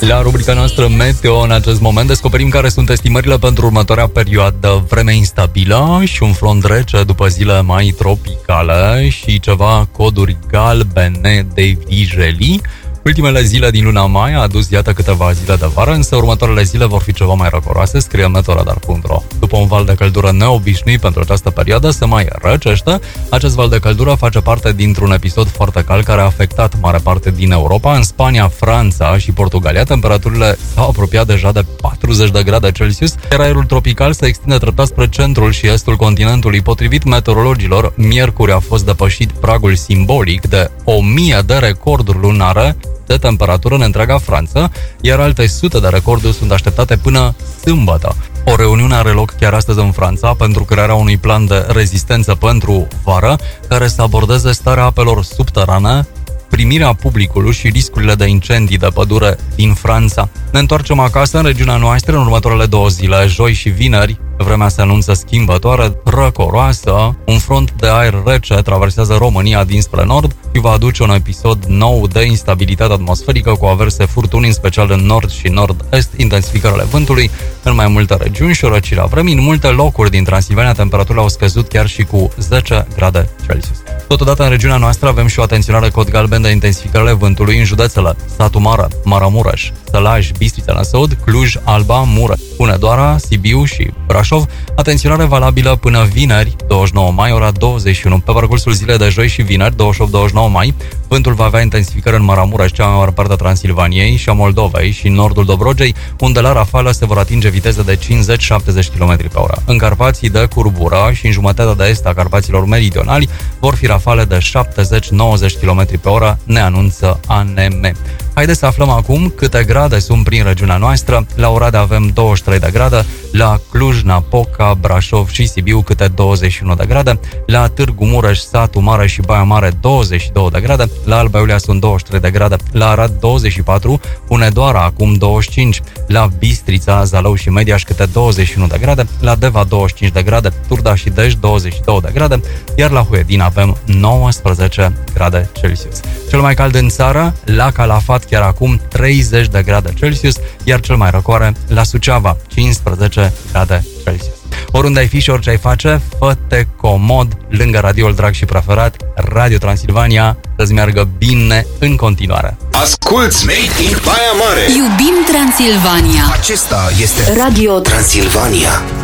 La rubrica noastră Meteo, în acest moment, descoperim care sunt estimările pentru următoarea perioadă. Vreme instabilă și un front rece după zile mai tropicale și ceva coduri galbene de vijelii. Ultimele zile din luna mai a adus, iată, câteva zile de vară, însă următoarele zile vor fi ceva mai răcoroase, scrie meteoradar.ro. După un val de căldură neobișnuit pentru această perioadă, se mai răcește. Acest val de căldură face parte dintr-un episod foarte cald care a afectat mare parte din Europa. În Spania, Franța și Portugalia, temperaturile s-au apropiat deja de 40 de grade Celsius, iar aerul tropical se extinde treptat spre centrul și estul continentului. Potrivit meteorologilor, miercuri a fost depășit pragul simbolic de 1000 de recorduri lunare de temperatură în întreaga Franță, iar alte sute de recorduri sunt așteptate până sâmbătă. O reuniune are loc chiar astăzi în Franța pentru crearea unui plan de rezistență pentru vară care să abordeze starea apelor subterane, primirea publicului și riscurile de incendii de pădure din Franța. Ne întoarcem acasă în regiunea noastră în următoarele 2 zile, joi și vineri. Vremea se anunță schimbătoare, răcoroasă, un front de aer rece traversează România dinspre nord și va aduce un episod nou de instabilitate atmosferică cu averse furtuni, în special în nord și nord-est, intensificările vântului în mai multe regiuni și o răcire a vremii. În multe locuri din Transilvania temperaturile au scăzut chiar și cu 10 grade Celsius. Totodată în regiunea noastră avem și o atenționare cod galben de intensificările vântului în județele Satu Mare, Maramureș, Sălaj, Bistrița, Năsăud, Cluj, Alba, Mureș, Hunedoara, Sibiu și Brașov. Atenționare valabilă până vineri, 29 mai, ora 21. Pe parcursul zilei de joi și vineri, 28-29 mai, vântul va avea intensificări în Maramureș, cea mai mare parte a Transilvaniei și a Moldovei și în nordul Dobrogei, unde la rafală se vor atinge viteze de 50-70 km pe oră. În Carpații de curbură și în jumătatea de est a Carpaților meridionali vor fi rafale de 70-90 km pe oră, ne anunță ANM. Haideți să aflăm acum câte grade sunt prin regiunea noastră. La Oradea avem 23 de grade, la Cluj, Napoca, Brașov și Sibiu câte 21 de grade, la Târgu Mureș, Satu Mare și Baia Mare 22 de grade, la Alba Iulia sunt 23 de grade, la Arad 24, Hunedoara acum 25, la Bistrița, Zalău și Mediaș câte 21 de grade, la Deva 25 de grade, Turda și Dej 22 de grade, iar la Huedin avem 19 grade Celsius. Cel mai cald în țară, la Calafat chiar acum 30 de grade Celsius, iar cel mai răcoare la Suceava 15 grade Celsius. Oriunde ai fi și orice ai face, fă-te comod lângă radioul drag și preferat, Radio Transilvania, să-ți meargă bine în continuare. Asculți Made in Baia Mare. Iubim Transilvania. Acesta este Radio Transilvania.